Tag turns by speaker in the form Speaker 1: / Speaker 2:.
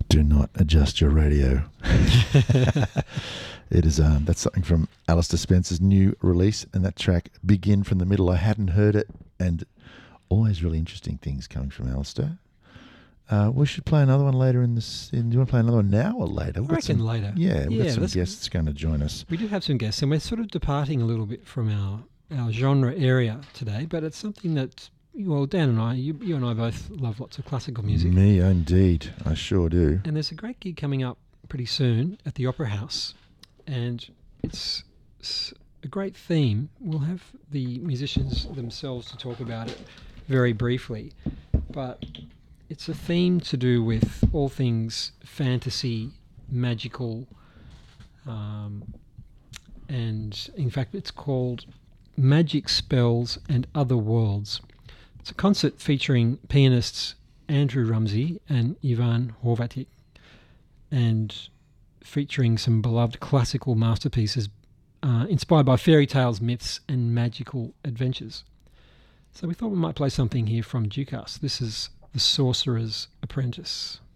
Speaker 1: Do not adjust your radio. It is that's something from Alistair Spencer's new release, and that track Begin from the Middle. I hadn't heard it, and always really interesting things coming from Alistair. We should play another one later in this. Do you want to play another one now or later?
Speaker 2: I reckon later.
Speaker 1: Yeah, we've got some guests going to join us.
Speaker 2: We do have some guests, and we're sort of departing a little bit from our genre area today, but it's something that, well, Dan and I, you and I both love lots of classical music.
Speaker 1: Me, indeed. I sure do.
Speaker 2: And there's a great gig coming up pretty soon at the Opera House, and it's a great theme. We'll have the musicians themselves to talk about it very briefly, but it's a theme to do with all things fantasy, magical, and in fact it's called Magic Spells and Other Worlds. It's a concert featuring pianists Andrew Rumsey and Ivan Horvatic, and featuring some beloved classical masterpieces inspired by fairy tales, myths and magical adventures. So we thought we might play something here from Dukas. This is The Sorcerer's Apprentice.